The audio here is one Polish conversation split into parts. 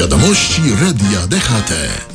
Wiadomości Radia DHT.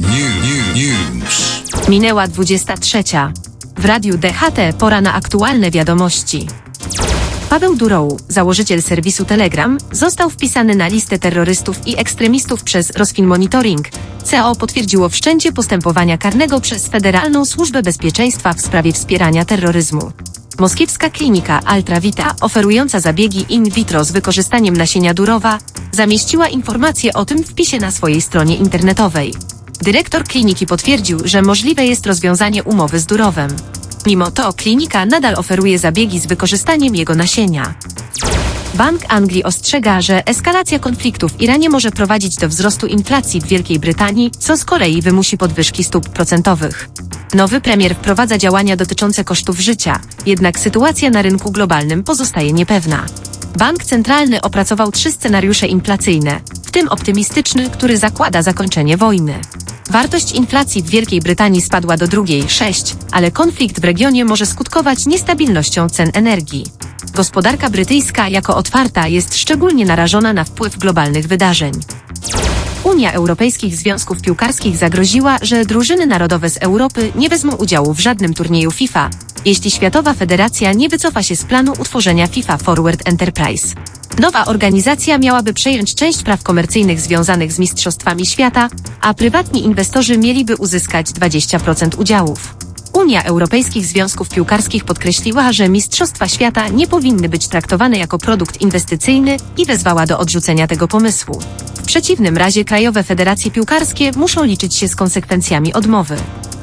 News. Minęła 23. W Radiu DHT pora na aktualne wiadomości. Paweł Duroł, założyciel serwisu Telegram, został wpisany na listę terrorystów i ekstremistów przez Rosfinmonitoring. CO potwierdziło wszczęcie postępowania karnego przez Federalną Służbę Bezpieczeństwa w sprawie wspierania terroryzmu. Moskiewska klinika Altravita, oferująca zabiegi in vitro z wykorzystaniem nasienia Durowa, zamieściła informację o tym w wpisie na swojej stronie internetowej. Dyrektor kliniki potwierdził, że możliwe jest rozwiązanie umowy z Durowem. Mimo to klinika nadal oferuje zabiegi z wykorzystaniem jego nasienia. Bank Anglii ostrzega, że eskalacja konfliktu w Iranie może prowadzić do wzrostu inflacji w Wielkiej Brytanii, co z kolei wymusi podwyżki stóp procentowych. Nowy premier wprowadza działania dotyczące kosztów życia, jednak sytuacja na rynku globalnym pozostaje niepewna. Bank centralny opracował 3 scenariusze inflacyjne, w tym optymistyczny, który zakłada zakończenie wojny. Wartość inflacji w Wielkiej Brytanii spadła do drugiej 6, ale konflikt w regionie może skutkować niestabilnością cen energii. Gospodarka brytyjska jako otwarta jest szczególnie narażona na wpływ globalnych wydarzeń. Unia Europejskich Związków Piłkarskich zagroziła, że drużyny narodowe z Europy nie wezmą udziału w żadnym turnieju FIFA, jeśli Światowa Federacja nie wycofa się z planu utworzenia FIFA Forward Enterprise. Nowa organizacja miałaby przejąć część praw komercyjnych związanych z Mistrzostwami Świata, a prywatni inwestorzy mieliby uzyskać 20% udziałów. Unia Europejskich Związków Piłkarskich podkreśliła, że Mistrzostwa Świata nie powinny być traktowane jako produkt inwestycyjny i wezwała do odrzucenia tego pomysłu. W przeciwnym razie krajowe federacje piłkarskie muszą liczyć się z konsekwencjami odmowy.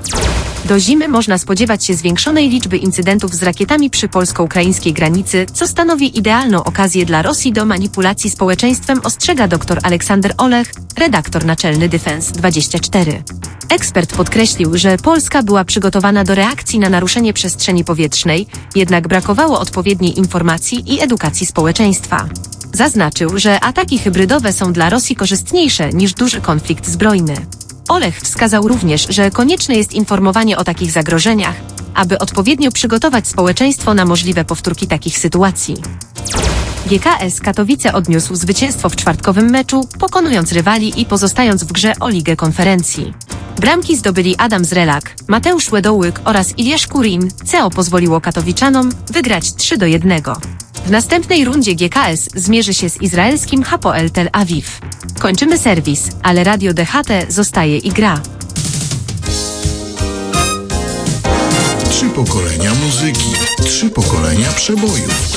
Do zimy można spodziewać się zwiększonej liczby incydentów z rakietami przy polsko-ukraińskiej granicy, co stanowi idealną okazję dla Rosji do manipulacji społeczeństwem, ostrzega dr Aleksander Olech, redaktor naczelny Defense24. Ekspert podkreślił, że Polska była przygotowana do reakcji na naruszenie przestrzeni powietrznej, jednak brakowało odpowiedniej informacji i edukacji społeczeństwa. Zaznaczył, że ataki hybrydowe są dla Rosji korzystniejsze niż duży konflikt zbrojny. Olech wskazał również, że konieczne jest informowanie o takich zagrożeniach, aby odpowiednio przygotować społeczeństwo na możliwe powtórki takich sytuacji. GKS Katowice odniósł zwycięstwo w czwartkowym meczu, pokonując rywali i pozostając w grze o Ligę Konferencji. Bramki zdobyli Adam Zrelak, Mateusz Łedołyk oraz Iliasz Kurin, co pozwoliło katowiczanom wygrać 3-1. W następnej rundzie GKS zmierzy się z izraelskim Hapoel Tel Awiw. Kończymy serwis, ale Radio DHT zostaje i gra. 3 pokolenia muzyki, 3 pokolenia przebojów.